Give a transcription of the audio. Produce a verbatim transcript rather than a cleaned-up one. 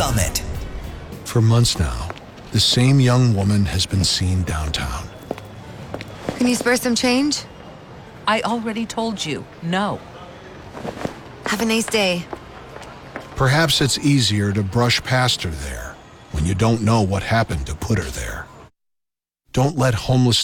Summit. For months now, the same young woman has been seen downtown. Can you spare some change? I already told you, no. Have a nice day. Perhaps it's easier to brush past her there when you don't know what happened to put her there. Don't let homeless